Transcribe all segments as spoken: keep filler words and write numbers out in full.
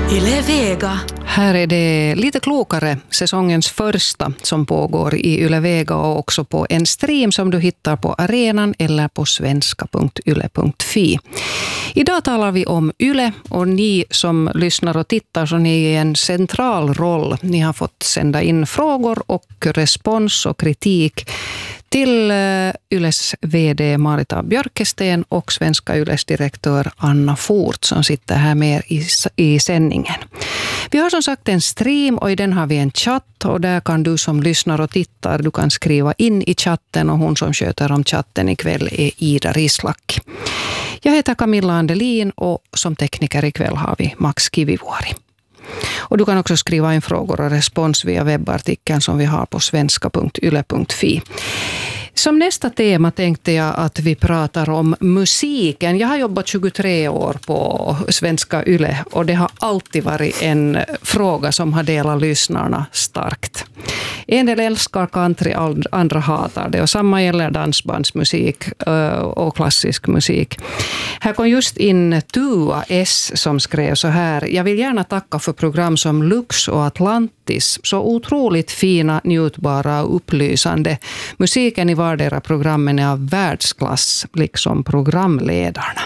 Yle Vega. Här är det lite klokare, säsongens första som pågår i Yle Vega och också på en stream som du hittar på arenan eller på svenska punkt yle punkt fi. Idag talar vi om Yle och ni som lyssnar och tittar så ni är i en central roll. Ni har fått sända in frågor och respons och kritik till Yles vd Marita Björkesten och Svenska Yles direktör Anna Fort som sitter här med i, i sändningen. Vi har som sagt en stream och i den har vi en chatt och där kan du som lyssnar och tittar, du kan skriva in i chatten och hon som sköter om chatten ikväll är Ida Rislak. Jag heter Camilla Andelin och som tekniker ikväll har vi Max Kivivuori. Och du kan också skriva in frågor och respons via webbartikeln som vi har på svenska punkt yle punkt fi. Som nästa tema tänkte jag att vi pratar om musiken. Jag har jobbat tjugotre år på Svenska Yle och det har alltid varit en fråga som har delat lyssnarna starkt. En del älskar country, andra hatar det och samma gäller dansbandsmusik och klassisk musik. Här kom just in Tua S som skrev så här: jag vill gärna tacka för program som Lux och Atlantis. Så otroligt fina, njutbara och upplysande. Musiken i vardera programmen är av världsklass, liksom programledarna.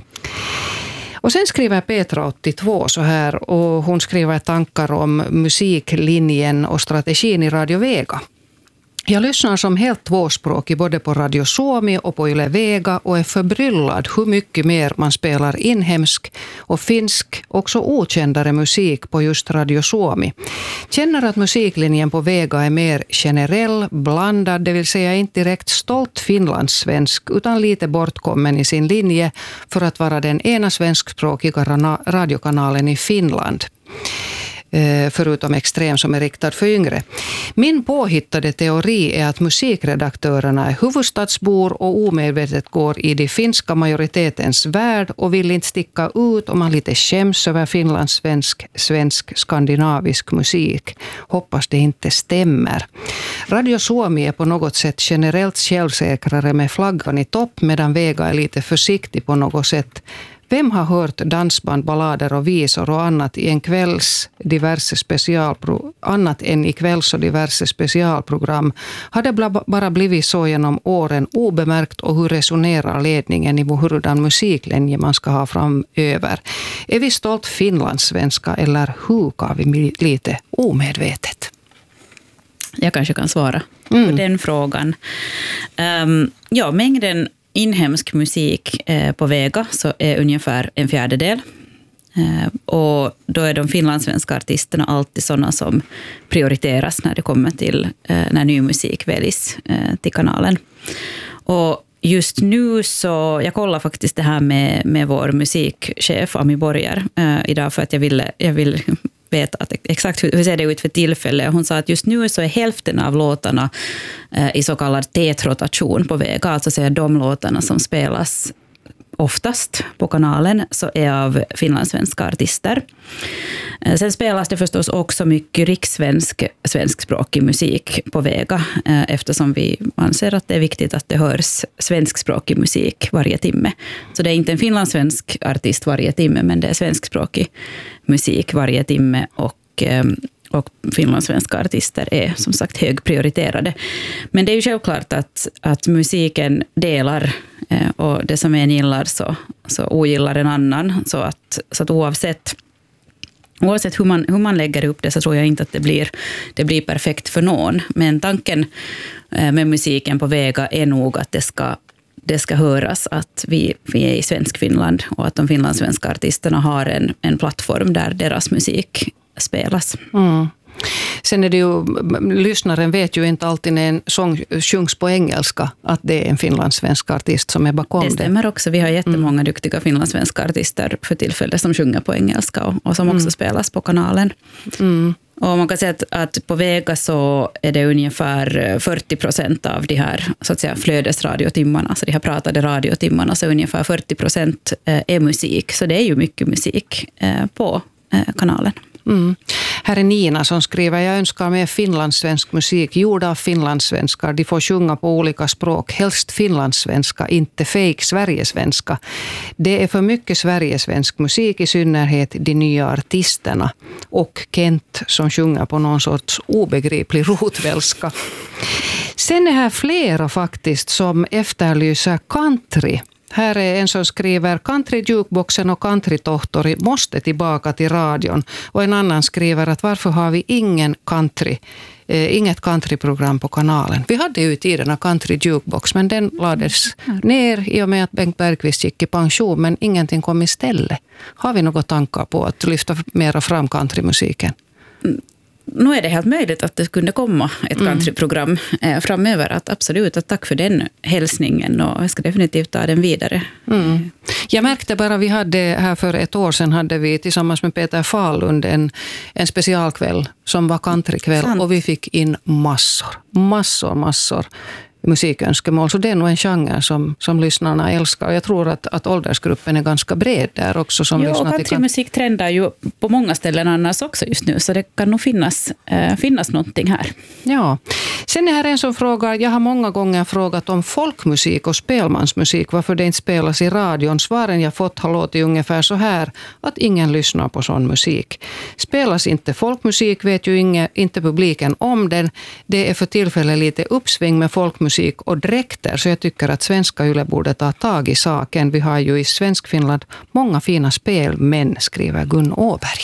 Och sen skriver Petra åttiotvå så här och hon skriver tankar om musiklinjen och strategin i Radio Vega. Jag lyssnar som helt tvåspråkig både på Radio Suomi och på Yle Vega och är förbryllad hur mycket mer man spelar inhemsk och finsk, också okändare musik på just Radio Suomi. Känner att musiklinjen på Vega är mer generell, blandad, det vill säga inte direkt stolt finlandssvensk utan lite bortkommen i sin linje för att vara den ena svenskspråkiga radiokanalen i Finland. Förutom Extrem som är riktad för yngre. Min påhittade teori är att musikredaktörerna är huvudstadsbor och omedvetet går i de finska majoritetens värld och vill inte sticka ut om man lite skäms över finlandssvensk, svensk, skandinavisk musik. Hoppas det inte stämmer. Radio Suomi är på något sätt generellt självsäkrare med flaggan i topp medan Vega är lite försiktig på något sätt. Vem har hört dansband, ballader och visor och annat i en kvälls diverse specialpro, annat än i kvälls och diverse specialprogram? Har det bara blivit så genom åren obemärkt och hur resonerar ledningen i hurdan musiklinje man ska ha framöver? Är vi stolt finlandssvenska eller hukar vi lite omedvetet? Jag kanske kan svara mm. på den frågan. Um, ja, mängden inhemsk musik eh, på Vega så är ungefär en fjärdedel. Eh, och då är de finlandssvenska artisterna alltid sådana som prioriteras när det kommer till eh, när ny musik väljs eh, till kanalen. Och just nu så, jag kollar faktiskt det här med, med vår musikchef Ami Borger eh, idag för att jag ville, jag ville veta att exakt hur, hur ser det ut för tillfället. Hon sa att just nu så är hälften av låtarna eh, i så kallad tätrotation på Vega, alltså så är de låtarna som spelas oftast på kanalen så är av finlandssvenska artister. Eh, sen spelas det förstås också mycket rikssvensk svenskspråkig musik på Vega eh, eftersom vi anser att det är viktigt att det hörs svenskspråkig musik varje timme. Så det är inte en finlandssvensk artist varje timme men det är svenskspråkig musik varje timme och, eh, och finlandssvenska artister är som sagt högprioriterade. Men det är ju självklart att, att musiken delar eh, och det som en gillar så, så ogillar en annan. Så att, så att oavsett, oavsett hur, man, hur man lägger upp det så tror jag inte att det blir, det blir perfekt för någon. Men tanken eh, med musiken på Vega är nog att det ska det ska höras att vi, vi är i svensk Finland och att de finlandssvenska artisterna har en, en plattform där deras musik spelas. Mm. Sen är det ju, lyssnaren vet ju inte alltid när en sång sjungs på engelska att det är en finlandssvensk artist som är bakom det. Det stämmer också. Vi har jättemånga mm. duktiga finlandssvenska artister för tillfället som sjunger på engelska och, och som också mm. spelas på kanalen. Mm. Och man kan säga att, att på Vega så är det ungefär fyrtio procent av de här så att säga, flödesradiotimmarna, alltså de här pratade radiotimmarna, så ungefär fyrtio procent är musik. Så det är ju mycket musik på kanalen. Mm. Här är Nina som skriver: jag önskar mer finlandssvensk musik gjord av finlandssvenskar. De får sjunga på olika språk, helst finlandssvenska, inte fake sverigesvenska. Det är för mycket sverigesvensk musik, i synnerhet de nya artisterna. Och Kent som sjunger på någon sorts obegriplig rotvälska. Sen är här flera faktiskt som efterlyser country. Här är en som skriver: country jukeboxen och countrytohtori måste tillbaka till radion. Och en annan skriver att varför har vi ingen country, eh, inget countryprogram på kanalen. Vi hade ju i tiderna country jukebox, men den lades ner i och med att Bengt Bergqvist gick i pension, men ingenting kom istället. Har vi några tankar på att lyfta mera fram countrymusiken? Mm. Nu är det helt möjligt att det kunde komma ett countryprogram eh, framöver. Att absolut, att tack för den hälsningen, och jag ska definitivt ta den vidare. Mm. Jag märkte bara, vi hade här för ett år sedan hade vi tillsammans med Peter Fahlund en, en specialkväll som var countrykväll. Sant. Och vi fick in massor, massor, massor musikönskemål. Så det är nog en genre som, som lyssnarna älskar. Och jag tror att, att åldersgruppen är ganska bred där också. Som jo, lyssnar och countrymusik kan... trendar ju på många ställen annars också just nu. Så det kan nog finnas, äh, finnas någonting här. Ja. Sen är här en som frågar: jag har många gånger frågat om folkmusik och spelmansmusik, varför det inte spelas i radion. Svaren jag fått har låtit ungefär så här, att ingen lyssnar på sån musik. Spelas inte folkmusik vet ju inge, inte publiken om den. Det är för tillfället lite uppsving med folkmusik och dräkter, så jag tycker att svenska Yle borde ta tag i saken. Vi har ju i Svensk Finland många fina spelmän, skriver Gun Åberg.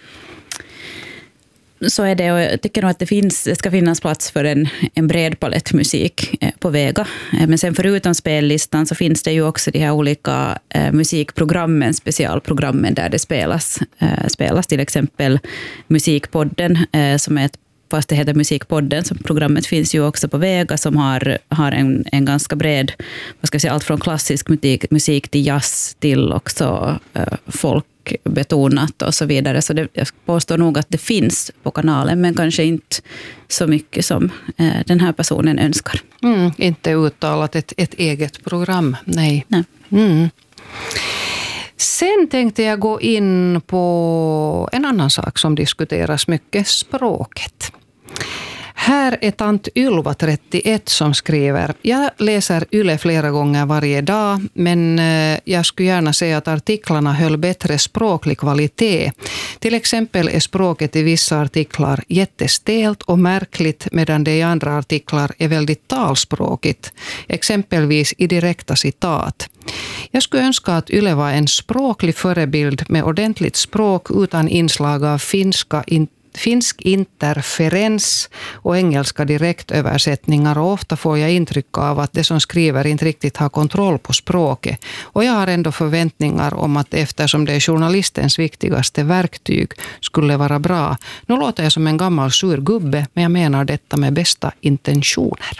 Så är det, och jag tycker nog att det, finns, det ska finnas plats för en, en bred palettmusik på Vega. Men sen förutom spellistan så finns det ju också de här olika eh, musikprogrammen, specialprogrammen där det spelas. Eh, spelas till exempel Musikpodden eh, som är ett, fast det heter Musikpodden, så programmet finns ju också på Vega som har, har en, en ganska bred, vad ska jag säga, allt från klassisk musik, musik till jazz till också eh, folk betonat och så vidare. Så det, jag påstår nog att det finns på kanalen, men kanske inte så mycket som eh, den här personen önskar. Mm, inte uttalat ett, ett eget program, nej. nej. Mm. Sen tänkte jag gå in på en annan sak som diskuteras mycket, språket. Här är tant Ylva trettioett som skriver: jag läser Yle flera gånger varje dag, men jag skulle gärna säga att artiklarna höll bättre språklig kvalitet. Till exempel är språket i vissa artiklar jättestelt och märkligt, medan det i andra artiklar är väldigt talspråkigt. Exempelvis i direkta citat. Jag skulle önska att Yle var en språklig förebild med ordentligt språk utan inslag av finska in- finsk interferens och engelska direktöversättningar, och ofta får jag intryck av att det som skriver inte riktigt har kontroll på språket. Och jag har ändå förväntningar om att eftersom det är journalistens viktigaste verktyg skulle vara bra. Nu låter jag som en gammal sur gubbe, men jag menar detta med bästa intentioner.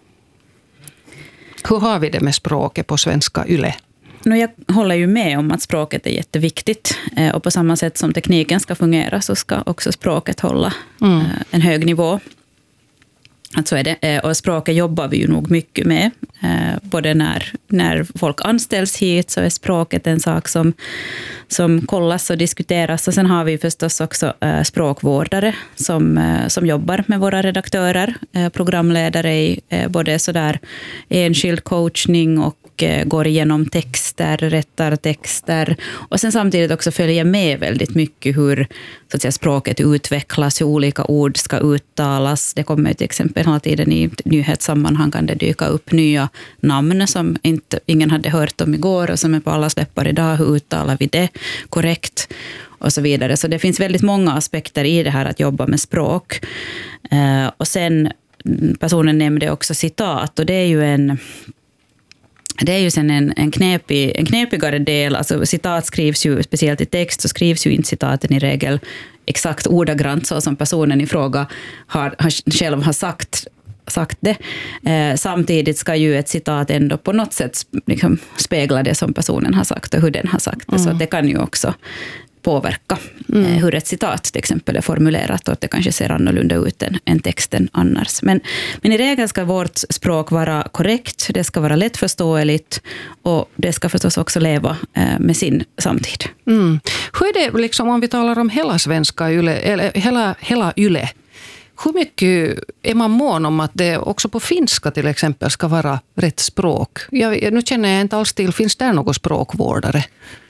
Hur har vi det med språket på svenska Yle? Jag håller ju med om att språket är jätteviktigt, och på samma sätt som tekniken ska fungera så ska också språket hålla mm. en hög nivå. Att så är det. Och språket jobbar vi ju nog mycket med. Både när, när folk anställs hit så är språket en sak som, som kollas och diskuteras. Och sen har vi förstås också språkvårdare som, som jobbar med våra redaktörer. Programledare i både sådär enskild coachning och går igenom texter, rättar texter. Och sen samtidigt också följer med väldigt mycket hur så att säga, språket utvecklas, hur olika ord ska uttalas. Det kommer till exempel hela tiden i nyhetssammanhang kan det dyka upp nya namn som inte, ingen hade hört om igår och som är på alla läppar idag. Hur uttalar vi det korrekt? Och så vidare. Så det finns väldigt många aspekter i det här att jobba med språk. Eh, och sen, personen nämnde också citat, och det är ju en Det är ju sen en, en, knepig, en knepigare del. Alltså citat skrivs ju, speciellt i text, så skrivs ju inte citaten i regel exakt ordagrant så som personen i fråga har, har, själv har sagt, sagt det. Eh, samtidigt ska ju ett citat ändå på något sätt liksom spegla det som personen har sagt och hur den har sagt det. Mm. Så det kan ju också påverka mm. eh, hur ett citat till exempel är formulerat och att det kanske ser annorlunda ut än, än texten annars. Men, men i regel ska vårt språk vara korrekt, det ska vara lättförståeligt och det ska förstås också leva eh, med sin samtid. Mm. Hur är det liksom om vi talar om hela svenska yle, eller hela, hela yle? Hur mycket är man mån om att det också på finska till exempel ska vara rätt språk? Jag, nu känner jag inte alls till, finns det någon språkvårdare?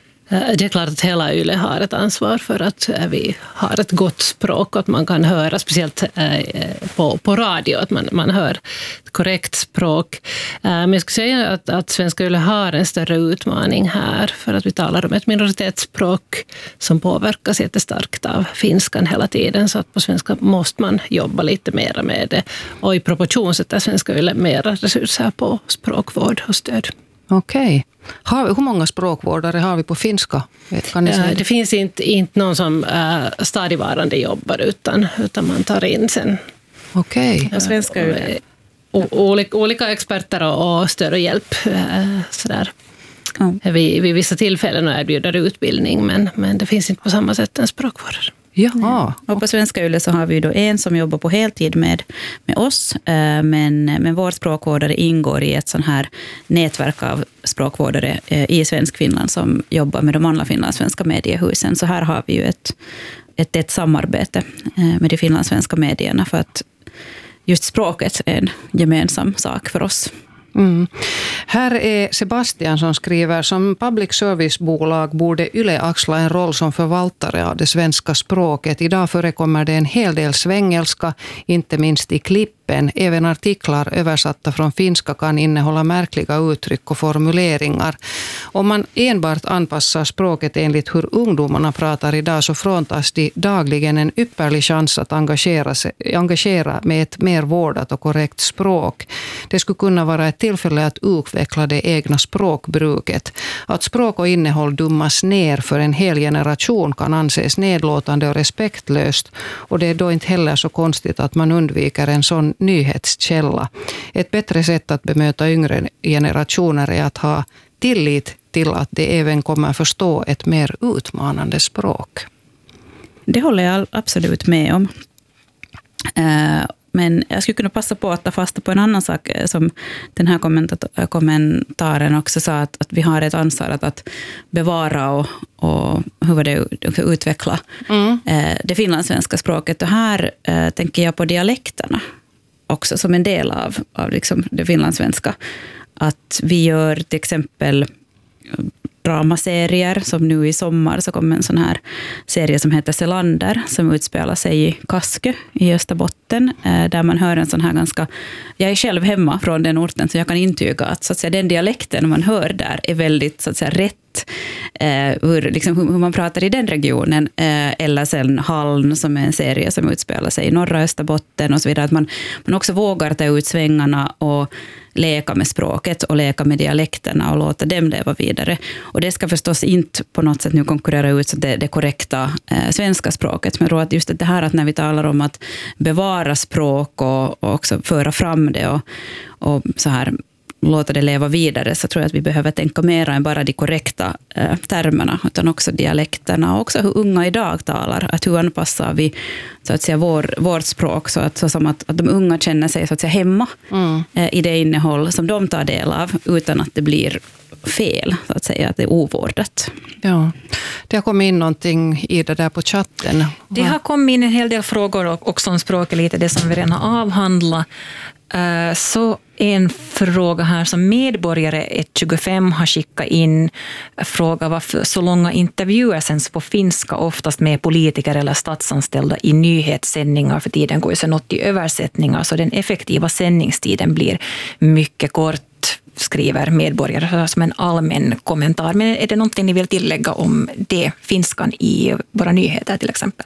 Det är klart att hela Yle har ett ansvar för att vi har ett gott språk och att man kan höra, speciellt på, på radio, att man, man hör ett korrekt språk. Men jag skulle säga att, att Svenska Yle har en större utmaning här för att vi talar om ett minoritetsspråk som påverkas jättestarkt av finskan hela tiden, så att på svenska måste man jobba lite mer med det, och i proportion sätter Svenska Yle mera resurser på språkvård och stöd. Okej. Har, hur många språkvårdare har vi på finska? Kan ni säga det? Det finns inte, inte någon som äh, stadigvarande jobbar utan, utan man tar in sen. Okej. På svenska är det olika, olika experter och, och stöd och hjälp äh, sådär. Mm. Vid, vid vissa tillfällen erbjuder utbildning, men, men det finns inte på samma sätt en språkvårdare. Jaha. Och på Svenska Yle så har vi då en som jobbar på heltid med, med oss, men, men vår språkvårdare ingår i ett sån här nätverk av språkvårdare i Svensk Finland som jobbar med de andra finlandssvenska mediehusen. Så här har vi ju ett, ett, ett samarbete med de finlandssvenska medierna för att just språket är en gemensam sak för oss. Mm. Här är Sebastian som skriver: som public service-bolag borde Yle axla en roll som förvaltare av det svenska språket. Idag förekommer det en hel del svengelska, inte minst i klippen. Även artiklar översatta från finska kan innehålla märkliga uttryck och formuleringar. Om man enbart anpassar språket enligt hur ungdomarna pratar idag så fråntas de dagligen en ypperlig chans att engagera, sig, engagera med ett mer vårdat och korrekt språk. Det skulle kunna vara ett tillfälle att utveckla det egna språkbruket. Att språk och innehåll dummas ner för en hel generation kan anses nedlåtande och respektlöst, och det är då inte heller så konstigt att man undviker en sån nyhetskälla. Ett bättre sätt att bemöta yngre generationer är att ha tillit till att de även kommer förstå ett mer utmanande språk. Det håller jag absolut med om. Men jag skulle kunna passa på att ta fasta på en annan sak som den här kommentaren också sa, att, att vi har ett ansvar att, att bevara och, och hur var det, utveckla mm. det finlandssvenska språket. Och här äh, tänker jag på dialekterna också som en del av, av liksom det finlandssvenska. Att vi gör till exempel dramaserier, som nu i sommar så kommer en sån här serie som heter Selander som utspelar sig i Kaskö i Österbotten, där man hör en sån här ganska, jag är själv hemma från den orten så jag kan intyga att, så att säga, den dialekten man hör där är väldigt, så att säga, rätt eh, hur, liksom, hur man pratar i den regionen, eh, eller sen Haln som är en serie som utspelar sig i norra Österbotten och så vidare, att man, man också vågar ta ut svängarna och leka med språket och leka med dialekterna och låta dem leva vidare. Och det ska förstås inte på något sätt nu konkurrera ut så det, det korrekta eh, svenska språket. Men jag tror att just det här att när vi talar om att bevara språk och, och också föra fram det och, och så här låta det leva vidare, så tror jag att vi behöver tänka mer än bara de korrekta eh, termerna, utan också dialekterna och också hur unga idag talar. Att hur anpassar vi, så att säga, vår, vårt språk så att, så som att, att de unga känner sig, så att säga, hemma mm. eh, i det innehåll som de tar del av, utan att det blir fel, så att säga, att det är ovårdat. Ja, det har kommit in någonting i det där på chatten. Det har kommit in en hel del frågor också om språket, lite det som vi redan har avhandlat. Så en fråga här som medborgare ett tjugofem har skickat in, fråga varför så långa intervjuer sänds på finska, oftast med politiker eller statsanställda i nyhetssändningar, för tiden går ju sen åt i översättningar, så den effektiva sändningstiden blir mycket kort, skriver medborgare som en allmän kommentar. Men är det någonting ni vill tillägga om det, finskan i våra nyheter till exempel?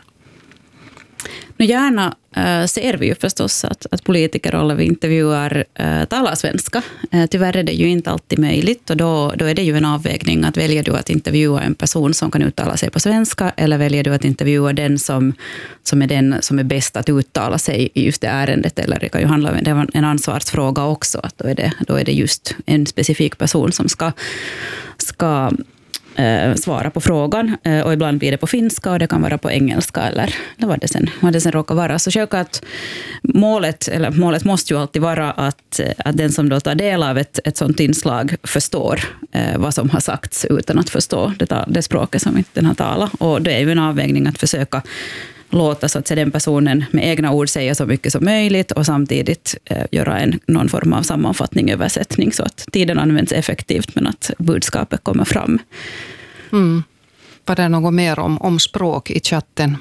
Nu gärna äh, ser vi ju förstås att, att politiker eller vi intervjuar äh, talar svenska. Äh, tyvärr är det ju inte alltid möjligt, och då, då är det ju en avvägning att väljer du att intervjua en person som kan uttala sig på svenska, eller väljer du att intervjua den som, som är den som är bäst att uttala sig i just det ärendet, eller det kan ju handla om det var en ansvarsfråga också, att då är det, då är det just en specifik person som ska, ska eh, svara på frågan. Eh, och ibland blir det på finska och det kan vara på engelska eller, eller vad, det sen, vad det sen råkar vara. Så självklart målet, eller målet måste ju alltid vara att, att den som då tar del av ett, ett sånt inslag förstår eh, vad som har sagts utan att förstå det, det språket som den har talat. Och det är ju en avvägning att försöka låta så att säga, den personen med egna ord säga så mycket som möjligt och samtidigt eh, göra en, någon form av sammanfattning, översättning så att tiden används effektivt men att budskapet kommer fram. Mm. Var det något mer om, om språk i chatten?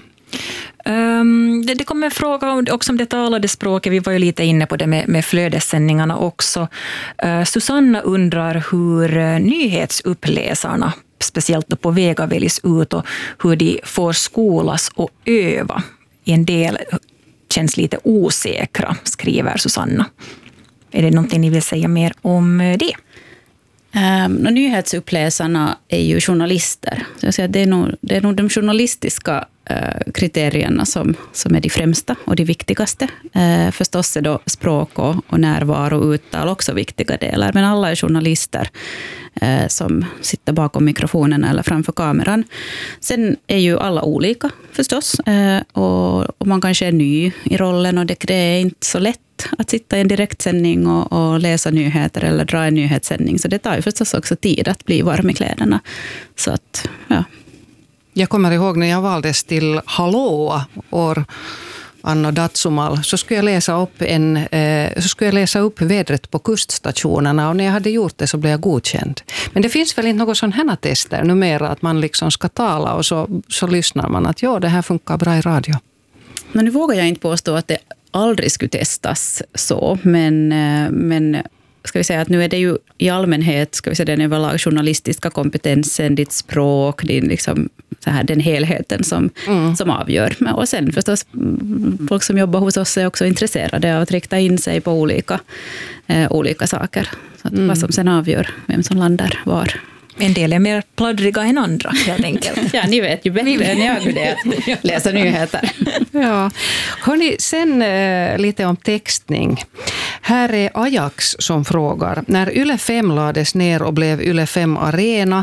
Um, det, det kommer en fråga om, också om det talade språket. Vi var ju lite inne på det med, med flödessändningarna också. Uh, Susanna undrar hur uh, nyhetsuppläsarna speciellt då på Vega väljs ut och hur de får skolas och öva. En del känns lite osäkra, skriver Susanna. Är det någonting ni vill säga mer om det? Um, nyhetsuppläsarna är ju journalister. Så jag säger att det, är nog, det är nog de journalistiska uh, kriterierna som, som är de främsta och de viktigaste. Uh, förstås är då språk och, och närvaro och uttal också viktiga delar. Men alla är journalister uh, som sitter bakom mikrofonen eller framför kameran. Sen är ju alla olika förstås. Uh, och, och man kanske är ny i rollen och det, det är inte så lätt att sitta i en direktsändning och, och läsa nyheter eller dra en nyhetssändning. Så det tar ju förstås också tid att bli varm i kläderna. Så att, ja. Jag kommer ihåg när jag valdes till Hallå år Anno Datsumal, så skulle jag läsa upp en, eh, så skulle jag läsa upp vädret på kuststationerna och när jag hade gjort det så blev jag godkänd. Men det finns väl inte något sån här tester numera att man liksom ska tala och så, så lyssnar man att ja, det här funkar bra i radio. Men nu vågar jag inte påstå att det aldrig skulle testas så, men, men ska vi säga att nu är det ju i allmänhet, ska vi säga den överlag journalistiska kompetensen, ditt språk, din liksom så här, den helheten som, mm. som avgör. Och sen förstås folk som jobbar hos oss är också intresserade av att rikta in sig på olika, eh, olika saker. Så att mm. vad som sen avgör vem som landar var. En del är mer pladdriga än andra, helt enkelt. Ja, ni vet ju bättre än jag hur det är att läsa nyheter. Ja. Hörrni, sen eh, lite om textning. Här är Ajax som frågar. När Yle fem lades ner och blev Yle fem Arena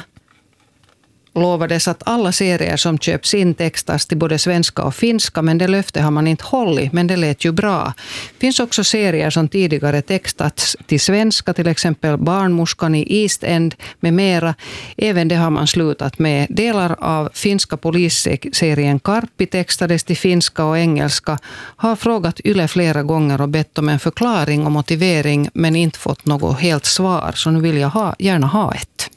lovades att alla serier som köps in textas till både svenska och finska, men det löfte har man inte hållit, men det lät ju bra. Det finns också serier som tidigare textats till svenska, till exempel Barnmorskan i East End med mera. Även det har man slutat med. Delar av finska polisserien Karppi textades till finska och engelska. Har frågat Yle flera gånger och bett om en förklaring och motivering, men inte fått något helt svar, så nu vill jag ha, gärna ha ett.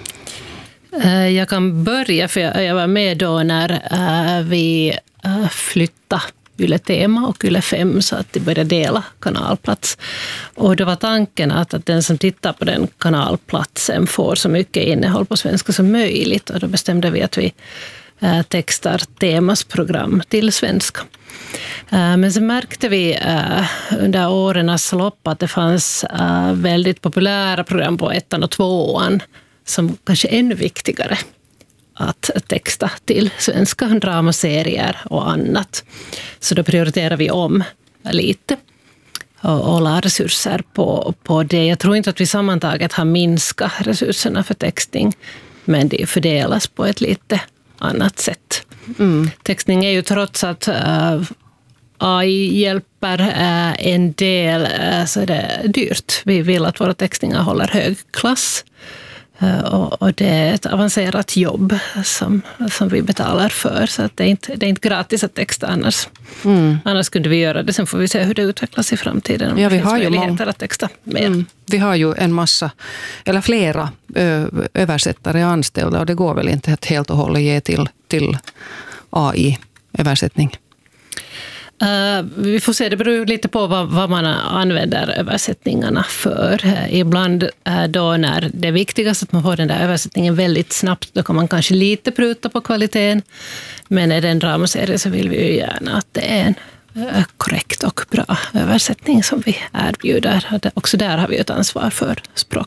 Jag kan börja, för jag var med då när vi flyttade Yle Tema och Yle fem så att de började dela kanalplats. Och det var tanken att, att den som tittar på den kanalplatsen får så mycket innehåll på svenska som möjligt. Och då bestämde vi att vi textar Temas program till svenska. Men så märkte vi under årens lopp att det fanns väldigt populära program på ettan och tvåan som kanske är ännu viktigare att texta till svenska dramaserier och annat. Så då prioriterar vi om lite och, och la resurser på, på det. Jag tror inte att vi sammantaget har minskat resurserna för textning, men det fördelas på ett lite annat sätt. Mm. Textning är ju trots att uh, A I hjälper uh, en del, uh, så är det dyrt. Vi vill att våra textningar håller hög klass. Och det är ett avancerat jobb som, som vi betalar för. Så att det, är inte, det är inte gratis att texta annars. Mm. Annars kunde vi göra det. Sen får vi se hur det utvecklas i framtiden. Om ja, det vi finns har möjligheter ju att texta mer. Mm. Vi har ju en massa, eller flera ö, översättare anställda. Och det går väl inte att helt och hållet ge till, till A I-översättning. Uh, vi får se, det beror lite på vad, vad man använder översättningarna för. Uh, ibland uh, då när det är viktigast att man får den där översättningen väldigt snabbt, då kan man kanske lite pruta på kvaliteten. Men är det en dramaserie så vill vi ju gärna att det är en uh, korrekt och bra översättning som vi erbjuder. Uh, också där har vi ett ansvar för språk.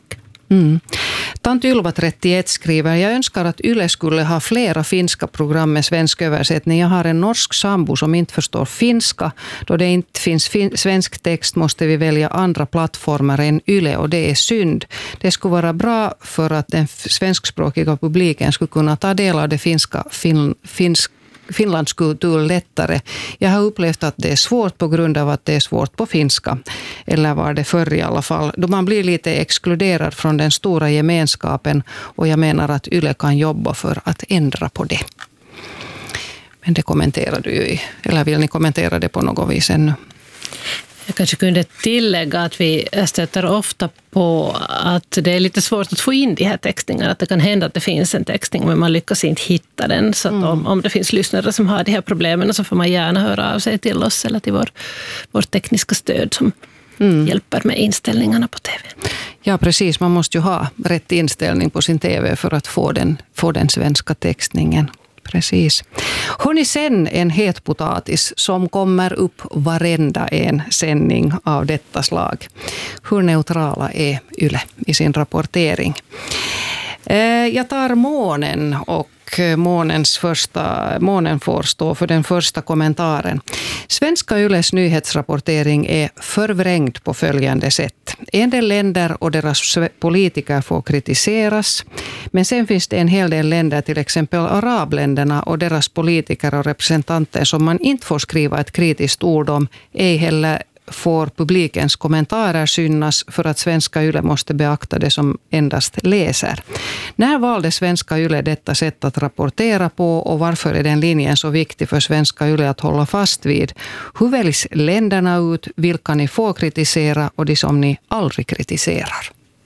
Mm. Tant Ylva trettioett skriver, jag önskar att Yle skulle ha flera finska program med svensk översättning. Jag har en norsk sambo som inte förstår finska. Då det inte finns fin- svensk text måste vi välja andra plattformar än Yle och det är synd. Det skulle vara bra för att den svenskspråkiga publiken skulle kunna ta del av det finska fin- finska Finlands kultur lättare. Jag har upplevt att det är svårt på grund av att det är svårt på finska. Eller var det förr i alla fall. Då man blir lite exkluderad från den stora gemenskapen. Och jag menar att Yle kan jobba för att ändra på det. Men det kommenterar du ju. Eller vill ni kommentera det på något vis ännu? Jag kanske kunde tillägga att vi stöter ofta på att det är lite svårt att få in de här textingarna. Att det kan hända att det finns en texting men man lyckas inte hitta den. Så att mm. om, om det finns lyssnare som har de här problemen så får man gärna höra av sig till oss eller till vår, vår tekniska stöd som mm. hjälper med inställningarna på tv. Ja, precis. Man måste ju ha rätt inställning på sin tv för att få den, få den svenska textningen. Precis. Hörrni, sen en het potatis som kommer upp varenda en sändning av detta slag. Hur neutrala är Yle i sin rapportering? Jag tar månen och månens första, månen får stå för den första kommentaren. Svenska Yles nyhetsrapportering är förvrängd på följande sätt. En del länder och deras politiker får kritiseras. Men sen finns det en hel del länder, till exempel arabländerna och deras politiker och representanter som man inte får skriva ett kritiskt ord om, ej heller får publikens kommentarer synas för att svenska Yle måste beakta det som endast läser. När valde svenska Yle detta sätt att rapportera på och varför är den linjen så viktig för svenska Yle att hålla fast vid? Hur väljs länderna ut, vilka ni får kritisera och de som ni aldrig kritiserar?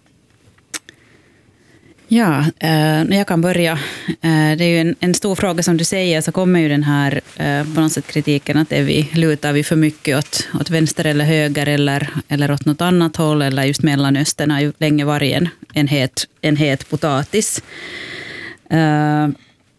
Ja, eh, jag kan börja. Eh, det är ju en, en stor fråga som du säger, så kommer ju den här eh, på något sätt kritiken att är vi, lutar vi för mycket åt, åt vänster eller höger eller, eller åt något annat håll, eller just Mellanöstern har ju länge varit en, en, het, en het potatis. Eh,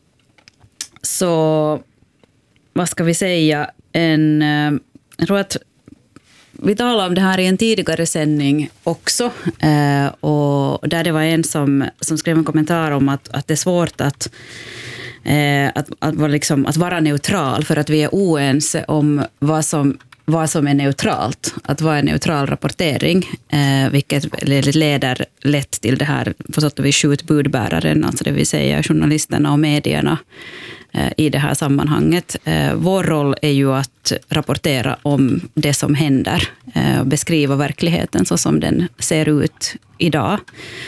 så vad ska vi säga? En, eh, jag tror att vi talade om det här i en tidigare sändning också, eh, och där det var en som, som skrev en kommentar om att, att det är svårt att, eh, att, att, vara liksom, att vara neutral för att vi är oense om vad som, vad som är neutralt. Att vara en neutral rapportering, eh, vilket leder lätt till det här på sätt och vis skjutbudbäraren, alltså det vill säga journalisterna och medierna i det här sammanhanget. Vår roll är ju att rapportera om det som händer och beskriva verkligheten så som den ser ut idag.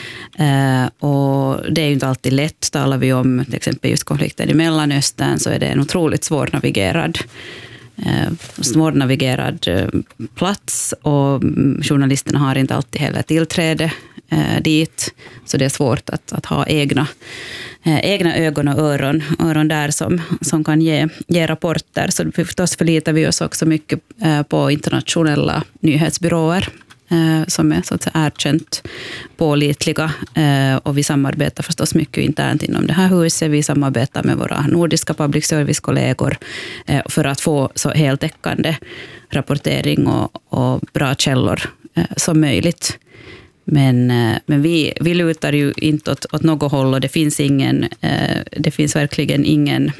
Och det är ju inte alltid lätt. Talar vi om till exempel just konflikten i Mellanöstern så är det en otroligt svårnavigerad svårnavigerad plats och journalisterna har inte alltid heller tillträde dit, så det är svårt att, att ha egna, egna ögon och öron, öron där som, som kan ge, ge rapporter. Så förstås förlitar vi oss också mycket på internationella nyhetsbyråer som är så att säga erkänt pålitliga, och vi samarbetar förstås mycket internt inom det här huset. Vi samarbetar med våra nordiska public service-kollegor för att få så heltäckande rapportering och, och bra källor som möjligt. Men, men vi, vi lutar ju inte åt, åt något håll, och det finns ingen, det finns verkligen ingen,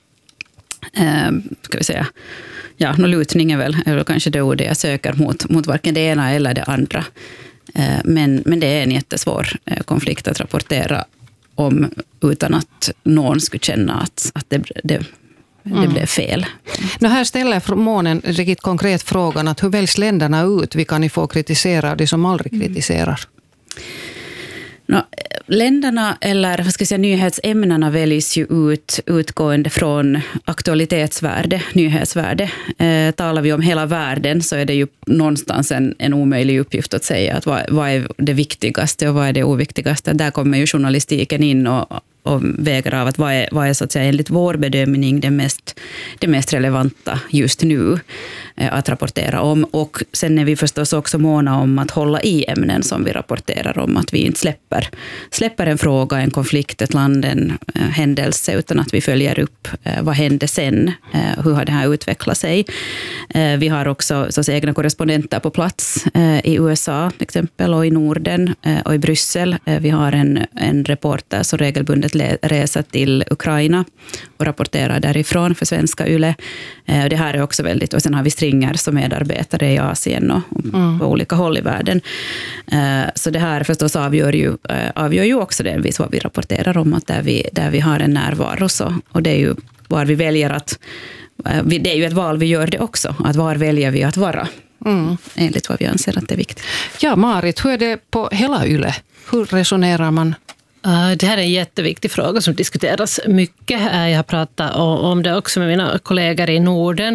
ska vi säga, ja, no, lutning är väl, är väl kanske det ordet jag söker mot, mot varken det ena eller det andra. Men, men det är en jättesvår konflikt att rapportera om utan att någon skulle känna att, att det, det, det mm. blev fel. Nu här ställer månen riktigt konkret frågan att hur väljs länderna ut? Vilka ni får kritisera, de som aldrig kritiserar? No, länderna eller vad ska jag säga, nyhetsämnena väljs ju ut utgående från aktualitetsvärde, nyhetsvärde. Eh, talar vi om hela världen så är det ju någonstans en, en omöjlig uppgift att säga att vad, vad är det viktigaste och vad är det oviktigaste. Där kommer ju journalistiken in och, och väger av att vad är, vad är så att säga enligt vår bedömning det mest, det mest relevanta just nu att rapportera om. Och sen är vi förstås också måna om att hålla i ämnen som vi rapporterar om, att vi inte släpper, släpper en fråga, en konflikt, ett land, en eh, händelse, utan att vi följer upp eh, vad hände sen, eh, hur har det här utvecklat sig. Eh, vi har också så att säga, egna korrespondenter på plats eh, i U S A till exempel och i Norden eh, och i Bryssel. Eh, vi har en, en reporter som regelbundet le- reser till Ukraina och rapporterar därifrån för svenska YLE. Eh, det här är också väldigt, och sen har vi Stringer som medarbetare i Asien och mm. på olika håll i världen. Eh, så det här förstås avgör ju, eh, avgör ju också delvis vad vi rapporterar om, att där vi, där vi har en närvaro så, och det är ju var vi väljer att, eh, vi, det är ju ett val vi gör det också, att var väljer vi att vara mm. enligt vad vi anser att det är viktigt. Ja, Marit, hur är det på hela YLE? Hur resonerar man? Det här är en jätteviktig fråga som diskuteras mycket. Jag har pratat om det också med mina kollegor i Norden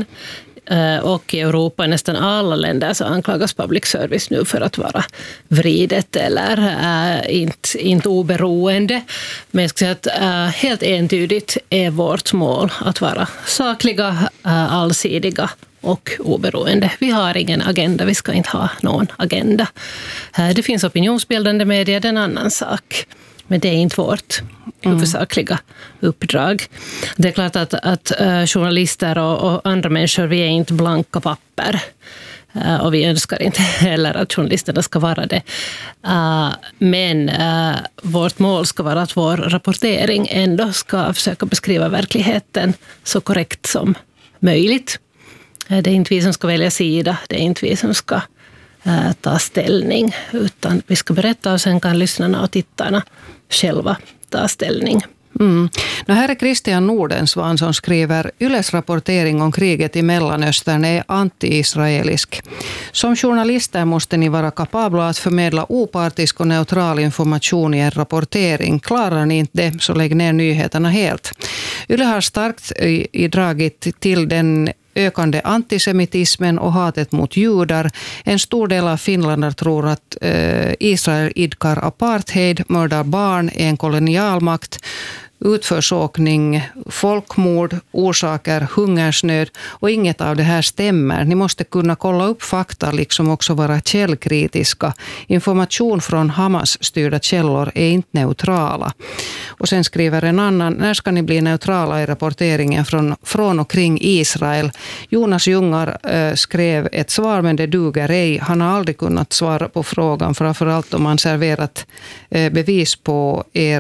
och i Europa. I nästan alla länder så anklagas public service nu för att vara vridet eller äh, inte, inte oberoende. Men jag ska säga att äh, helt entydigt är vårt mål att vara sakliga, äh, allsidiga och oberoende. Vi har ingen agenda, vi ska inte ha någon agenda. Äh, det finns opinionsbildande medier, det är en annan sak. Men det är inte vårt huvudsakliga uppdrag. Det är klart att, att uh, journalister och, och andra människor, vi är inte blanka papper. Uh, och vi önskar inte heller att journalisterna ska vara det. Uh, men uh, vårt mål ska vara att vår rapportering ändå ska försöka beskriva verkligheten så korrekt som möjligt. Uh, det är inte vi som ska välja sida, det är inte vi som ska uh, ta ställning, utan vi ska berätta och sen kan lyssnarna och tittarna själva ta ställning. Mm. No, här är Christian Nordensvan som skriver: Yles rapportering om kriget i Mellanöstern är anti-israelisk. Som journalister måste ni vara kapabla att förmedla opartisk och neutral information i er rapportering. Klarar ni inte det så lägg ner nyheterna helt. Yle har starkt i dragit till den ökande antisemitismen och hatet mot judar. En stor del av finländare tror att eh, Israel idkar apartheid, mördar barn, är en kolonialmakt, utförsåkning, folkmord, orsaker, hungersnöd, och inget av det här stämmer. Ni måste kunna kolla upp fakta, liksom också vara källkritiska. Information från Hamas-styrda källor är inte neutrala. Och sen skriver en annan: när ska ni bli neutrala i rapporteringen från, från och kring Israel? Jonas Jungar äh, skrev ett svar, men det duger ej. Han har aldrig kunnat svara på frågan, framförallt om man serverat äh, bevis på er